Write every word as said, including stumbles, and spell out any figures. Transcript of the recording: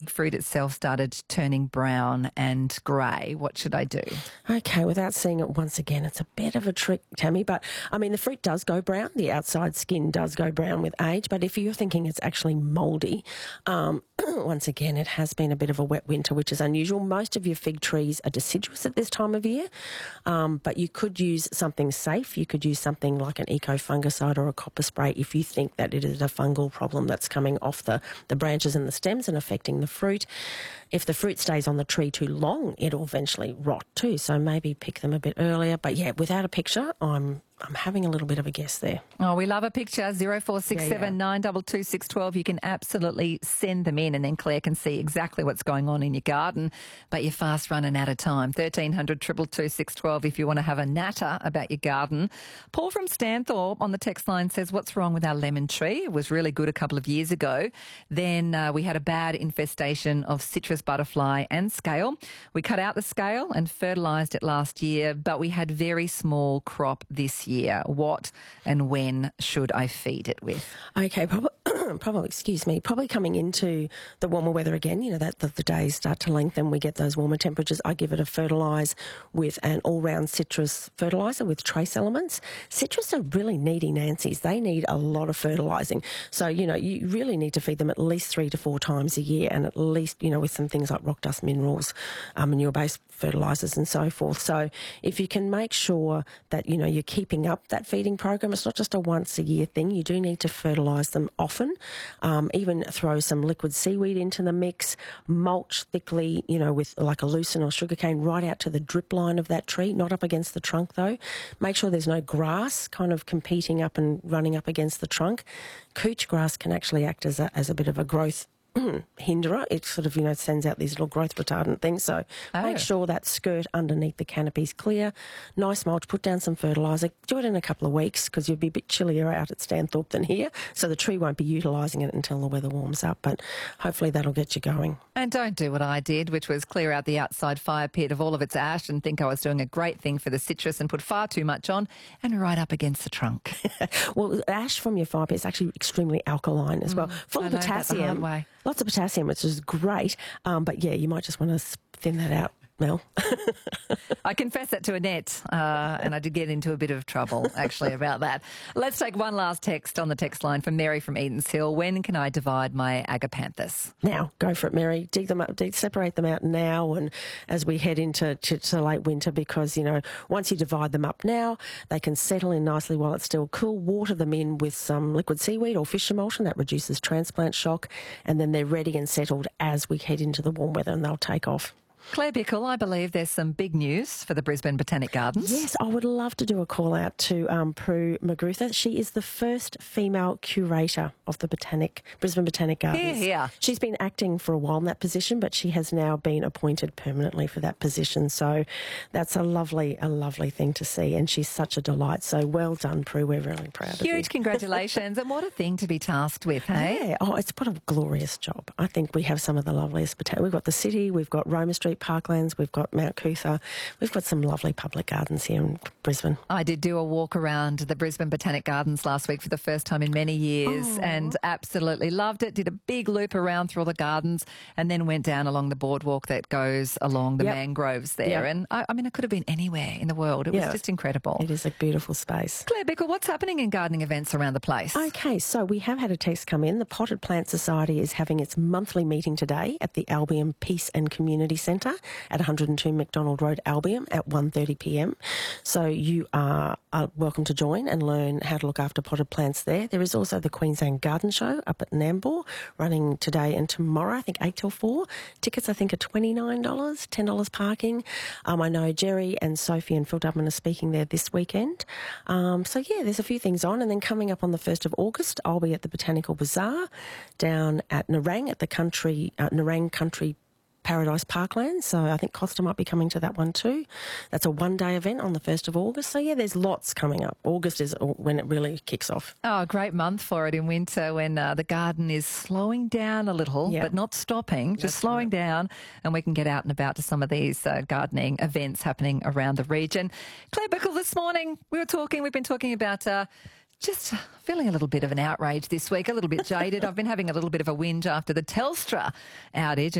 fruit itself started turning brown and grey. What should I do? Okay, without seeing it once again, it's a bit of a trick, Tammy. But, I mean, the fruit does go brown. The outside skin does go brown with age. But if you're thinking it's actually mouldy, um, once again, it has been a bit of a wet winter, which is unusual. Most of your fig trees are deciduous at this time of year, um, but you could use something safe. You could use something like an eco-fungicide or a copper spray if you think that it is a fungal problem that's coming off the, the branches and the stems and affecting the fruit. If the fruit stays on the tree too long, it'll eventually rot too, so maybe pick them a bit earlier. But, yeah, without a picture, I'm I'm having a little bit of a guess there. Oh, we love a picture. zero four six seven nine two two six one two. You can absolutely send them in and then Claire can see exactly what's going on in your garden. But you're fast running out of time. thirteen hundred two two two six one two if you want to have a natter about your garden. Paul from Stanthorpe on the text line says, what's wrong with our lemon tree? It was really good a couple of years ago. Then uh, we had a bad infestation of citrus butterfly and scale. We cut out the scale and fertilised it last year, but we had very small crop this year. year. What and when should I feed it with? Okay, probably, probably, excuse me, probably coming into the warmer weather again, you know, that the, the days start to lengthen, we get those warmer temperatures. I give it a fertilise with an all-round citrus fertiliser with trace elements. Citrus are really needy Nancy's. They need a lot of fertilising. So, you know, you really need to feed them at least three to four times a year and at least, you know, with some things like rock dust minerals, um, manure-based fertilisers and so forth. So if you can make sure that, you know, you're keeping up that feeding program, it's not just a once a year thing. You do need to fertilise them often. Um, even throw some liquid seaweed into the mix, mulch thickly, you know, with like a lucerne or sugarcane right out to the drip line of that tree, not up against the trunk though. Make sure there's no grass kind of competing up and running up against the trunk. Couch grass can actually act as a, as a bit of a growth hinderer. It sort of, you know, sends out these little growth retardant things. So oh. make sure that skirt underneath the canopy's clear. Nice mulch. Put down some fertiliser. Do it in a couple of weeks because you'll be a bit chillier out at Stanthorpe than here. So the tree won't be utilising it until the weather warms up. But hopefully that'll get you going. And don't do what I did, which was clear out the outside fire pit of all of its ash and think I was doing a great thing for the citrus and put far too much on and right up against the trunk. Well, ash from your fire pit is actually extremely alkaline as well. Mm, Full of potassium. The hard way. Lots of potassium, which is great. Um, but, yeah, you might just want to thin that out, Mel. I confess that to Annette, uh, and I did get into a bit of trouble, actually, about that. Let's take one last text on the text line from Mary from Edens Hill. When can I divide my agapanthus? Now, go for it, Mary. Dig them up, dig, separate them out now and as we head into to, to late winter because, you know, once you divide them up now, they can settle in nicely while it's still cool. Water them in with some liquid seaweed or fish emulsion. That reduces transplant shock, and then they're ready and settled as we head into the warm weather and they'll take off. Claire Bickle, I believe there's some big news for the Brisbane Botanic Gardens. Yes, I would love to do a call out to um, Prue Magruth. She is the first female curator of the Botanic Brisbane Botanic Gardens. Here, here. She's been acting for a while in that position, but she has now been appointed permanently for that position. So that's a lovely, a lovely thing to see, and she's such a delight. So well done, Prue. We're really proud of you. Huge congratulations, and what a thing to be tasked with, hey? Yeah. Oh, it's what a glorious job. I think we have some of the loveliest botanic. We've got the city, we've got Roma Street Parklands, we've got Mount Cootha, we've got some lovely public gardens here in Brisbane. I did do a walk around the Brisbane Botanic Gardens last week for the first time in many years oh. and absolutely loved it. Did a big loop around through all the gardens and then went down along the boardwalk that goes along the yep. mangroves there. Yep. And I, I mean, I could have been anywhere in the world. It was yeah. just incredible. It is a beautiful space. Claire Bickle, what's happening in gardening events around the place? Okay, so we have had a text come in. The Potted Plant Society is having its monthly meeting today at the Albion Peace and Community Centre at one hundred and two McDonald Road, Albion at one thirty p m. So you are, are welcome to join and learn how to look after potted plants there. There is also the Queensland Garden Show up at Nambour running today and tomorrow, I think eight till four. Tickets, I think, are twenty-nine dollars, ten dollars parking. Um, I know Jerry and Sophie and Phil Dubman are speaking there this weekend. Um, so, yeah, there's a few things on. And then coming up on the first of August, I'll be at the Botanical Bazaar down at Nerang at the country, uh, Nerang Country Paradise Parkland, so I think Costa might be coming to that one too. That's a one-day event on the first of August. So, yeah, there's lots coming up. August is when it really kicks off. Oh, a great month for it in winter when uh, the garden is slowing down a little, yep. but not stopping, just That's slowing right. down, and we can get out and about to some of these uh, gardening events happening around the region. Claire Bickle, this morning we were talking, we've been talking about... Uh, Just feeling a little bit of an outrage this week, a little bit jaded. I've been having a little bit of a whinge after the Telstra outage.